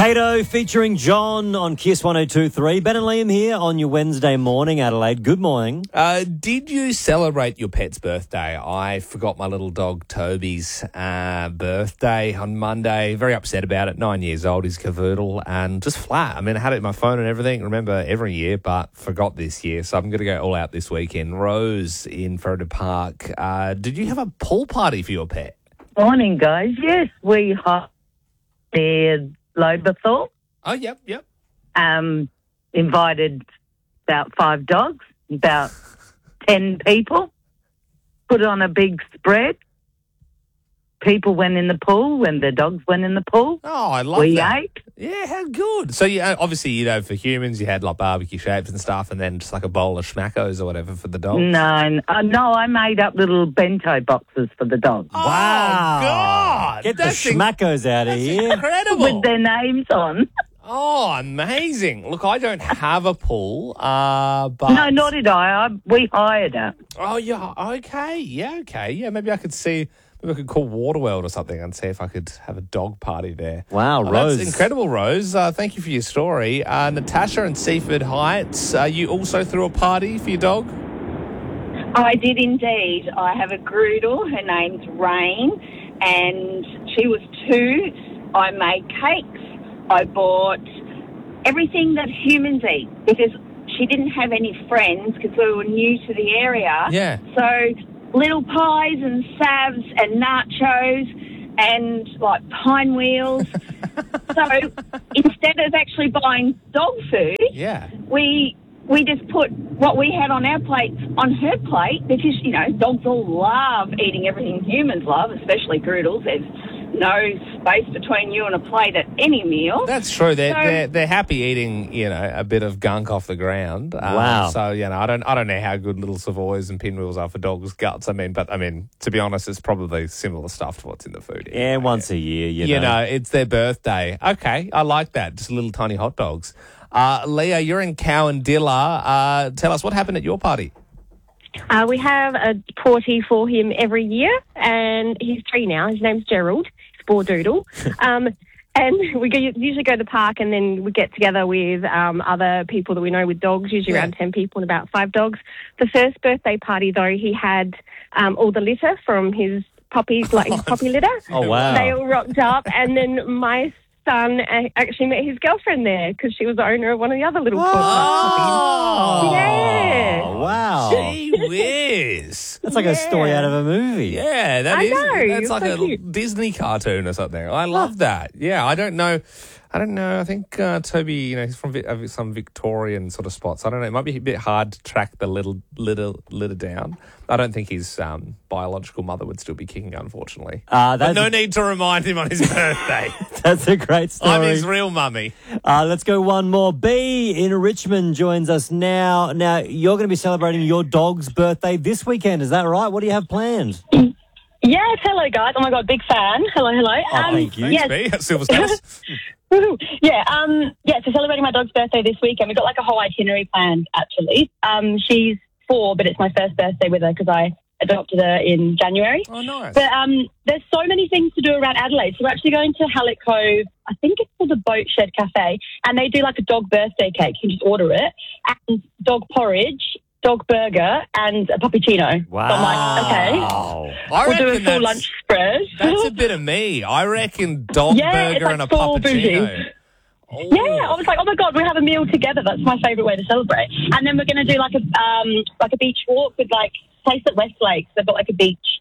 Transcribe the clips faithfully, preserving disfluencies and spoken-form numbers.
Kato featuring John on Kiss one oh two point three. Ben and Liam here on your Wednesday morning, Adelaide. Good morning. Uh, did you celebrate your pet's birthday? I forgot my little dog Toby's uh, birthday on Monday. Very upset about it. Nine years old, he's cavoodle and just flat. I mean, I had it in my phone and everything. Remember every year, but forgot this year. So I'm going to go all out this weekend. Rose in Ferreter Park. Uh, did you have a pool party for your pet? Morning, guys. Yes, we had their Lobethal. Oh, yep, yep. Um, invited about five dogs, about ten people, put on a big spread. People went in the pool and the dogs went in the pool. Oh, I love we that. We ate. Yeah, how good. So, yeah, obviously, you know, for humans, you had like barbecue shapes and stuff and then just like a bowl of schmackos or whatever for the dogs. No, uh, no, I made up little bento boxes for the dogs. Oh, Wow. God. Get That's the schmackos out of That's here. incredible. With their names on. Oh, amazing. Look, I don't have a pool, uh, but... No, nor did I. I we hired her. Oh, yeah, okay. Yeah, okay. Yeah, maybe I could see... Maybe I could call Waterworld or something and see if I could have a dog party there. Wow, oh, Rose. That's incredible, Rose. Uh, thank you for your story. Uh, Natasha in Seaford Heights, uh, you also threw a party for your dog? I did indeed. I have a Groodle. Her name's Rain, and she was two. I made cakes. I bought everything that humans eat because she didn't have any friends because we were new to the area. Yeah. So little pies and salves and nachos and like pine wheels. So instead of actually buying dog food, Yeah. we we just put what we had on our plates on her plate because, you know, dogs all love eating everything humans love, especially Groodles. There's no space between you and a plate at any meal. That's true. They're, So- they're they're happy eating, you know, a bit of gunk off the ground. Um, Wow. So you know, I don't I don't know how good little Savoys and pinwheels are for dogs' guts. I mean, but I mean, to be honest, it's probably similar stuff to what's in the food. Yeah, anyway. once a year, you, You know. know, it's their birthday. Okay, I like that. Just little tiny hot dogs. Uh, Leah, you're in Cowandilla. Uh, tell us what happened at your party. Uh, we have a party for him every year, and he's three now. His name's Gerald. He's Bordoodle. um, and we go, usually go to the park, and then we get together with um, other people that we know with dogs, usually Yeah. around ten people and about five dogs. The first birthday party, though, he had um, all the litter from his puppies, like his puppy litter. Oh, wow. They all rocked up, and then my son uh, actually met his girlfriend there because she was the owner of one of the other little puppies. Oh, Yeah. Oh, wow. Gee whiz. That's like a story Yeah. out of a movie. Yeah, that I is. know, That's it's like so a cute. Disney cartoon or something. I love that. Yeah, I don't know. I don't know. I think uh, Toby, you know, he's from Vi- uh, some Victorian sort of spots. I don't know. It might be a bit hard to track the little little litter down. I don't think his um, biological mother would still be kicking, unfortunately. Uh, But that's, no need to remind him on his birthday. that's a great story. I'm his real mummy. Uh, let's go one more. B in Richmond joins us now. Now, you're going to be celebrating your dog's birthday this weekend. Is that right? What do you have planned? Yes, hello guys. Oh my god, big fan. Hello, hello. Oh, thank you. Yes. B at Silver Stars. Woohoo. Yeah, um, yeah, so celebrating my dog's birthday this weekend. We've got like a whole itinerary planned actually. Um, she's four, but it's my first birthday with her because I adopted her in January. Oh, nice. But um, there's so many things to do around Adelaide. So we're actually going to Hallett Cove. I think it's called the Boat Shed Cafe, and they do like a dog birthday cake. You can just order it, and dog porridge, dog burger, and a puppuccino. Wow. So I'm like, okay, I we'll do a reckon full that's, lunch spread. that's a bit of me. I reckon dog Yeah, it's burger like and a full puppuccino. bougie. Oh. Yeah, I was like, oh my god, we have a meal together. That's my favourite way to celebrate. And then we're going to do like a um like a beach walk with like place at Westlake. They've got like a beach,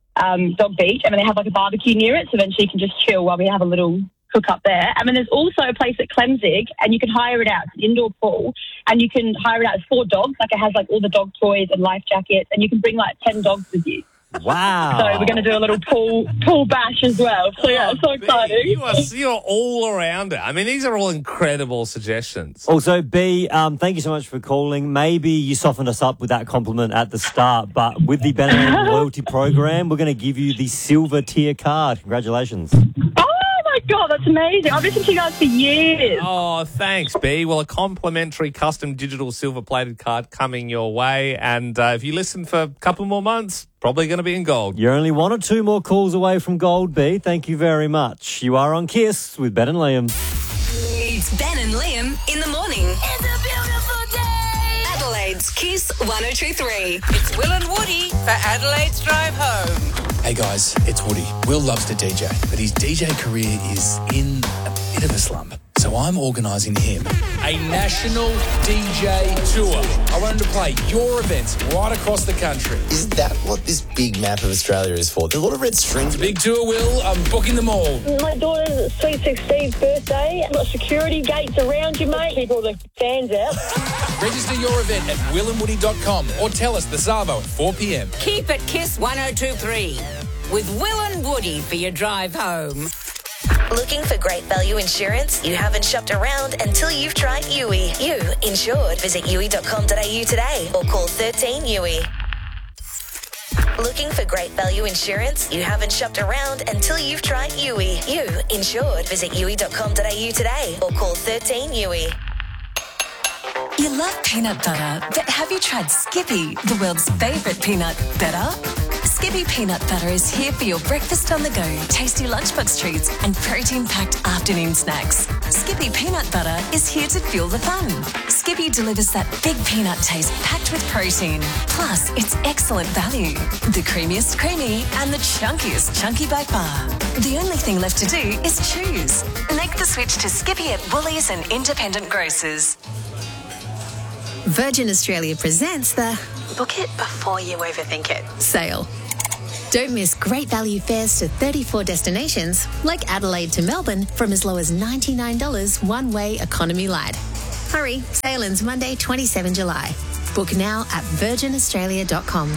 um dog beach, and then they have like a barbecue near it, so then she can just chill while we have a little cook up there. And then there's also a place at Clemzig, and you can hire it out. It's an indoor pool, and you can hire it out. It's for dogs. Like it has like all the dog toys and life jackets, and you can bring like ten dogs with you. Wow. So we're going to do a little pool pool bash as well. So yeah, it's so exciting. You are, you're all around it. I mean, these are all incredible suggestions. Also, B, um, thank you so much for calling. Maybe you softened us up with that compliment at the start, but with the Benedict Loyalty Program, we're going to give you the silver tier card. Congratulations. Oh my god, that's amazing. I've listened to you guys for years. Oh, thanks, B. Well, a complimentary custom digital silver-plated card coming your way. And uh, if you listen for a couple more months, probably going to be in gold. You're only one or two more calls away from gold, B. Thank you very much. You are on Kiss with Ben and Liam. It's Ben and Liam in the morning. It's a beautiful day. Adelaide's Kiss one oh two three. It's Will and Woody for Adelaide's Drive Home. Hey guys, it's Woody. Will loves to D J, but his D J career is in a bit of a slump. So I'm organising him a national D J tour. I want him to play your events right across the country. Is that what this big map of Australia is for? There's a lot of red strings. Big tour, Will. I'm booking them all. My daughter's sweet sixteenth birthday. I've got security gates around you, mate. Keep all the fans out. Register your event at will and woody dot com or tell us the Savo at four p.m. Keep it Kiss one oh two three with Will and Woody for your drive home. Looking for great value insurance? You haven't shopped around until you've tried U I. You insured. Visit u i dot com dot a u today or call thirteen U I. Looking for great value insurance? You haven't shopped around until you've tried U I. You insured. Visit u i dot com dot a u today or call thirteen U I. You love peanut butter, but have you tried Skippy, the world's favourite peanut butter? Skippy Peanut Butter is here for your breakfast on the go, tasty lunchbox treats and protein-packed afternoon snacks. Skippy Peanut Butter is here to fuel the fun. Skippy delivers that big peanut taste packed with protein. Plus, it's excellent value. The creamiest creamy and the chunkiest chunky by far. The only thing left to do is choose. Make the switch to Skippy at Woolies and independent grocers. Virgin Australia presents the Book it before you overthink it sale. Don't miss great value fares to thirty-four destinations like Adelaide to Melbourne from as low as ninety-nine dollars one-way economy light. Hurry, sale ends Monday, the twenty-seventh of July. Book now at virgin australia dot com.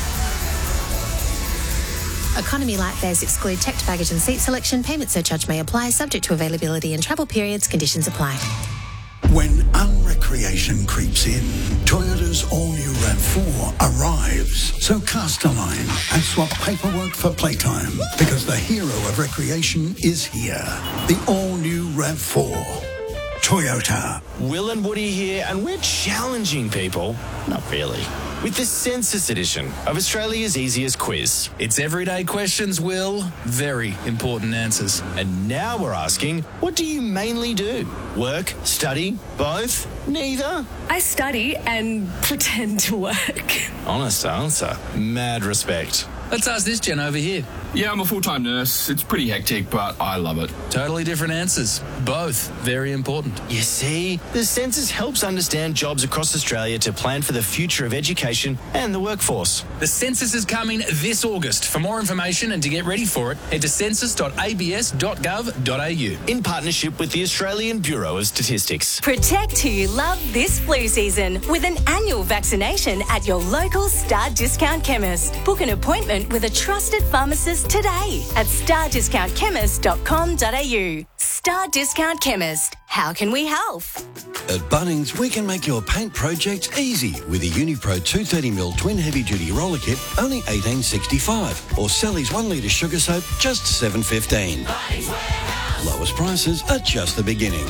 Economy light fares exclude checked baggage and seat selection. Payment surcharge may apply, subject to availability and travel periods. Conditions apply. When unrecreation creeps in, Toyota's all-new RAV four arrives. So cast a line and swap paperwork for playtime, because the hero of recreation is here. The all-new RAV four. Toyota. Will and Woody here, and we're challenging people. Not really. With the Census Edition of Australia's easiest quiz. It's everyday questions, Will. Very important answers. And now we're asking, what do you mainly do? Work? Study? Both? Neither? I study and pretend to work. Honest answer. Mad respect. Let's ask this gen over here. Yeah, I'm a full-time nurse. It's pretty hectic, but I love it. Totally different answers. Both very important. You see, the census helps understand jobs across Australia to plan for the future of education and the workforce. The census is coming this August. For more information and to get ready for it, head to census dot a b s dot gov dot a u. In partnership with the Australian Bureau of Statistics. Protect who you love this flu season with an annual vaccination at your local Star Discount Chemist. Book an appointment with a trusted pharmacist today at star discount chemist dot com dot a u. Star Discount Chemist. How can we help? At Bunnings, we can make your paint projects easy with a Unipro two thirty mil twin heavy-duty roller kit, only eighteen sixty-five, or Sally's one litre sugar soap, just seven fifteen. Lowest prices are just the beginning.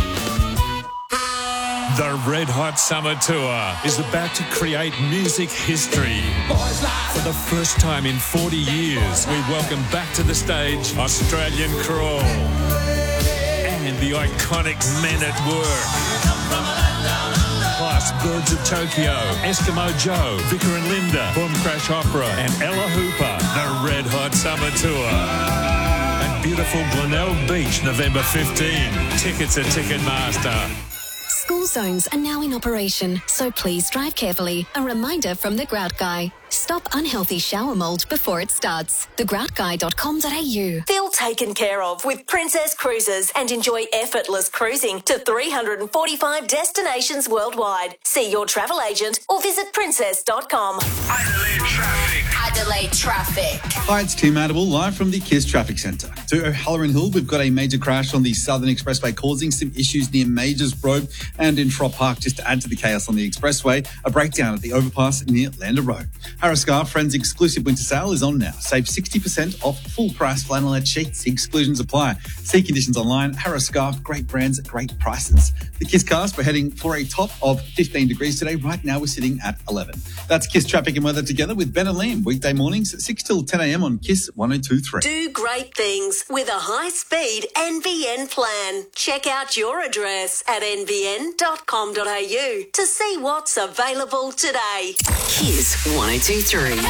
The Red Hot Summer Tour is about to create music history. For the first time in forty years, we welcome back to the stage Australian Crawl and the iconic Men at Work. Plus Birds of Tokyo, Eskimo Joe, Vicar and Linda, Boom Crash Opera and Ella Hooper. The Red Hot Summer Tour. At beautiful Glenelg Beach, November fifteenth. Tickets at Ticketmaster. School zones are now in operation, so please drive carefully. A reminder from the Grout Guy. Stop unhealthy shower mould before it starts. the grout guy dot com dot a u. Feel taken care of with Princess Cruises and enjoy effortless cruising to three hundred forty-five destinations worldwide. See your travel agent or visit princess dot com. Adelaide traffic. Adelaide traffic. Hi, it's Tim Adable, live from the Kiss Traffic Centre. To O'Halloran Hill, we've got a major crash on the Southern Expressway causing some issues near Majors Road. And in Trop Park, just to add to the chaos on the expressway, a breakdown at the overpass near Lander Road. Harris Scarf Friends exclusive winter sale is on now. Save sixty percent off full price flannelette sheets. Exclusions apply. See conditions online. Harris Scarf, great brands at great prices. The Kiss cast, we're heading for a top of fifteen degrees today. Right now we're sitting at eleven. That's Kiss traffic and weather together with Ben and Liam. Weekday mornings at six till ten a.m. on Kiss one oh two point three. Do great things with a high-speed N B N plan. Check out your address at n b n dot com dot a u to see what's available today. Kiss one oh two point three.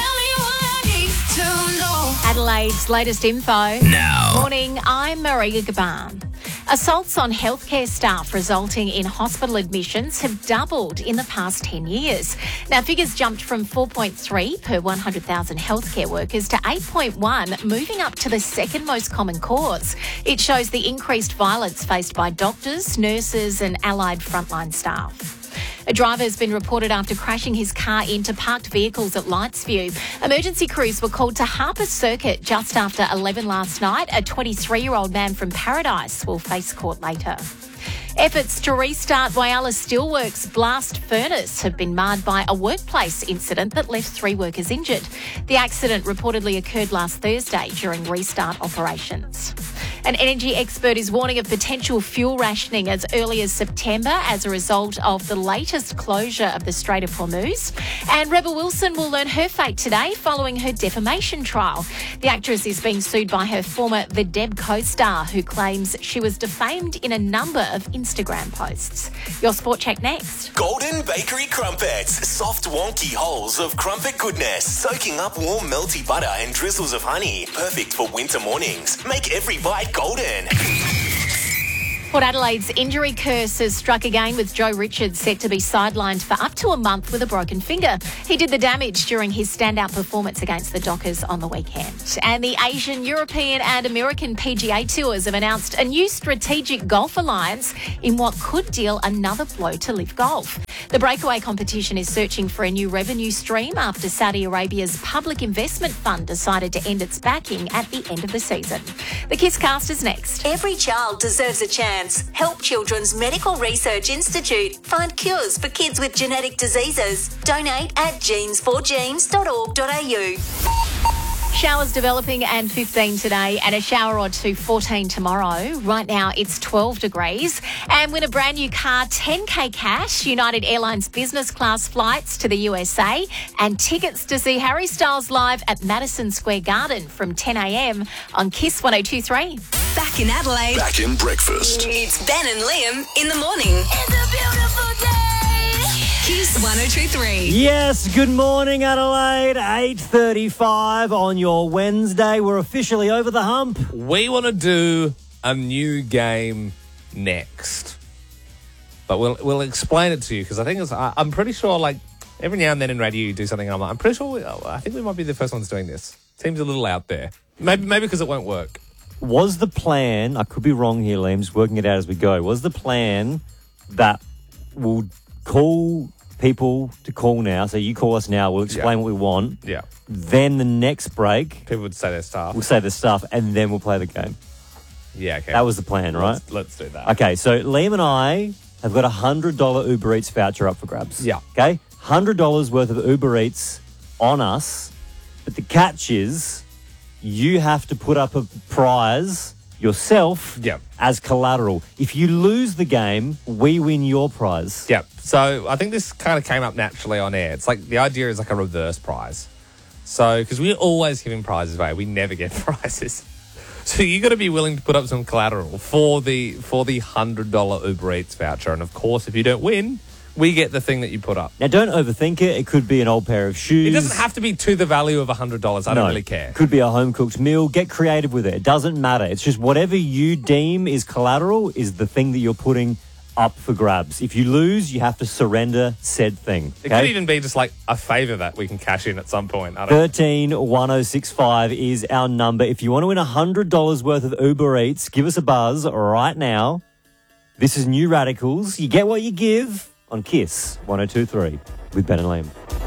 Adelaide's latest info. Now. Morning, I'm Maria Gaban. Assaults on healthcare staff resulting in hospital admissions have doubled in the past ten years. Now, figures jumped from four point three per one hundred thousand healthcare workers to eight point one, moving up to the second most common cause. It shows the increased violence faced by doctors, nurses and allied frontline staff. A driver has been reported after crashing his car into parked vehicles at Lightsview. Emergency crews were called to Harper Circuit just after eleven last night. A twenty-three-year-old man from Paradise will face court later. Efforts to restart Whyalla Steelworks blast furnace have been marred by a workplace incident that left three workers injured. The accident reportedly occurred last Thursday during restart operations. An energy expert is warning of potential fuel rationing as early as September as a result of the latest closure of the Strait of Hormuz. And Rebel Wilson will learn her fate today following her defamation trial. The actress is being sued by her former The Deb co-star, who claims she was defamed in a number of Instagram posts. Your sport check next. Golden Bakery Crumpets. Soft, wonky holes of crumpet goodness, soaking up warm, melty butter and drizzles of honey. Perfect for winter mornings. Make every bite golden. Port Adelaide's injury curse has struck again, with Joe Richards set to be sidelined for up to a month with a broken finger. He did the damage during his standout performance against the Dockers on the weekend. And the Asian, European and American P G A Tours have announced a new strategic golf alliance in what could deal another blow to Live Golf. The breakaway competition is searching for a new revenue stream after Saudi Arabia's Public Investment Fund decided to end its backing at the end of the season. The Kiss cast is next. Every child deserves a chance. Help Children's Medical Research Institute find cures for kids with genetic diseases. Donate at genes for genes dot org dot a u. Showers developing and fifteen today, and a shower or two, fourteen tomorrow. Right now it's twelve degrees. And win a brand new car, ten K cash, United Airlines business class flights to the U S A, and tickets to see Harry Styles live at Madison Square Garden from ten a.m. on Kiss one oh two point three. Back in Adelaide. Back in breakfast. It's Ben and Liam in the morning. It's a beautiful day. Kiss one oh two point three. Yes, good morning, Adelaide. eight thirty-five on your Wednesday. We're officially over the hump. We want to do a new game next, but we'll we'll explain it to you because I think it's. I, I'm pretty sure, like every now and then in radio, you do something. I'm like, I'm pretty sure. We, I think we might be the first ones doing this. Seems a little out there. Maybe maybe because it won't work. Was the plan? I could be wrong here, Liam. Just working it out as we go. Was the plan that we'll call people to call now? So you call us now. We'll explain Yeah. what we want. Yeah. Then the next break, People would say their stuff. we'll say the stuff, and then we'll play the game. Yeah, okay. That was the plan, right? Let's, let's do that. Okay, so Liam and I have got a one hundred dollars Uber Eats voucher up for grabs. Yeah. Okay? one hundred dollars worth of Uber Eats on us. But the catch is you have to put up a prize yourself Yep. as collateral. If you lose the game, we win your prize. Yep. So I think this kind of came up naturally on air. It's like the idea is like a reverse prize. So, because we're always giving prizes away, we never get prizes. So you got to be willing to put up some collateral for the for the one hundred dollars Uber Eats voucher. And of course, if you don't win, we get the thing that you put up. Now, don't overthink it. It could be an old pair of shoes. It doesn't have to be to the value of one hundred dollars. I No. don't really care. Could be a home-cooked meal. Get creative with it. It doesn't matter. It's just whatever you deem is collateral is the thing that you're putting up for grabs. If you lose, you have to surrender said thing. It Okay? could even be just like a favour that we can cash in at some point. I don't thirteen one oh six five is our number. If you want to win one hundred dollars worth of Uber Eats, give us a buzz right now. This is New Radicals. You get what you give on Kiss one oh two point three with Ben and Liam.